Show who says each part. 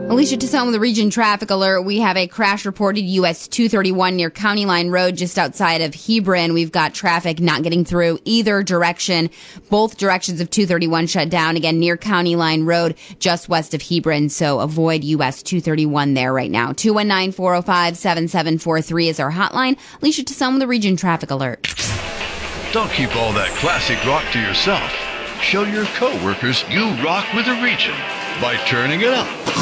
Speaker 1: Alicia Tassone with the Region Traffic Alert. We have a crash reported US 231 near County Line Road just outside of Hebron. We've got traffic not getting through either direction. Both directions of 231 shut down, again, near County Line Road, just west of Hebron. So avoid US 231 there right now. 219-405-7743 is our hotline. Alicia Tassone with the Region Traffic Alert.
Speaker 2: Don't keep all that classic rock to yourself. Show your coworkers you rock with the Region by turning it up.